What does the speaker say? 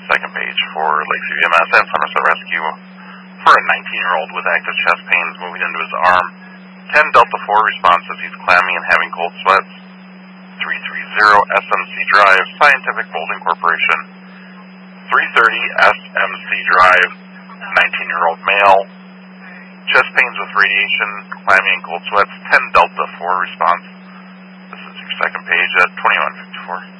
second page for Lakeview EMS and Somerset Rescue for a 19-year-old with active chest pains moving into his arm. 10 Delta 4 responses. He's clammy and having cold sweats. 330 SMC Drive, Scientific Molding Corporation. 330 SMC Drive, 19-year-old male. Chest pains with radiation, clammy and cold sweats. 10 Delta 4 response. This is your second page at 2154.